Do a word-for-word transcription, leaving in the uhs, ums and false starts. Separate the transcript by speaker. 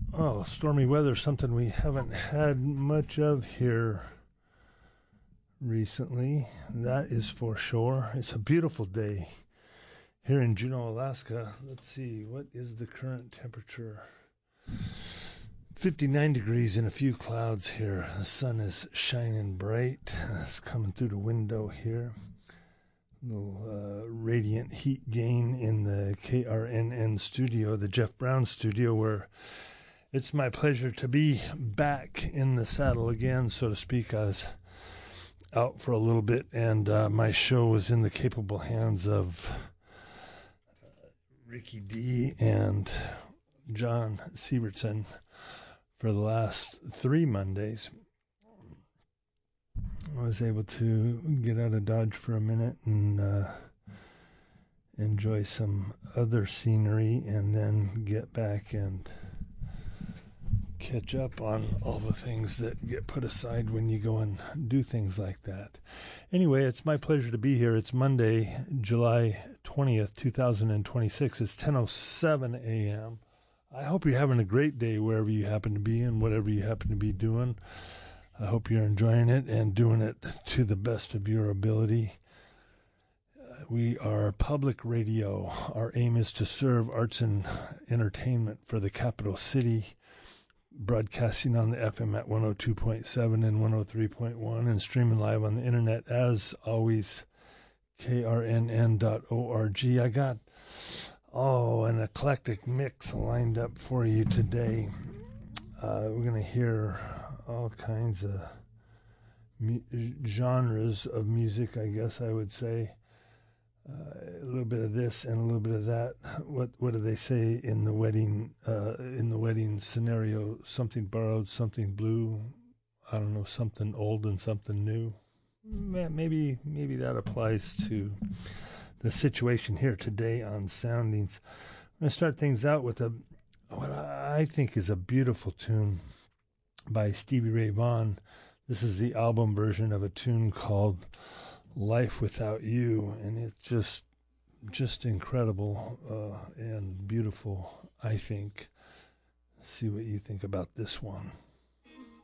Speaker 1: Oh, stormy weather, something we haven't had much of here recently. That is for sure. It's a beautiful day here in Juneau, Alaska. Let's see, what is the current temperature? fifty-nine degrees and a few clouds here. The sun is shining bright. It's coming through the window here. Little uh, radiant heat gain in the K R N N studio, the Jeff Brown studio, where it's my pleasure to be back in the saddle again, so to speak. I was out for a little bit, and uh, my show was in the capable hands of uh, Ricky D and John Sievertson for the last three Mondays. I was able to get out of Dodge for a minute and uh, enjoy some other scenery, and then get back and catch up on all the things that get put aside when you go and do things like that. Anyway, it's my pleasure to be here. It's Monday, July twentieth, twenty twenty-six. It's ten oh seven a.m. I hope you're having a great day wherever you happen to be and whatever you happen to be doing. I hope you're enjoying it and doing it to the best of your ability. Uh, we are public radio. Our aim is to serve arts and entertainment for the capital city, broadcasting on the F M at one oh two point seven and one oh three point one, and streaming live on the internet, as always, K R N N dot org. I got, oh, an eclectic mix lined up for you today. Uh, we're going to hear all kinds of mu- genres of music, I guess I would say. Uh, a little bit of this and a little bit of that. What what do they say in the wedding uh, in the wedding scenario? Something borrowed, something blue. I don't know, something old and something new. Maybe maybe that applies to the situation here today on Soundings. I'm going to start things out with a what I think is a beautiful tune by Stevie Ray Vaughan. This is the album version of a tune called Life Without You, and it's just just incredible uh, and beautiful, I think. See what you think about this one.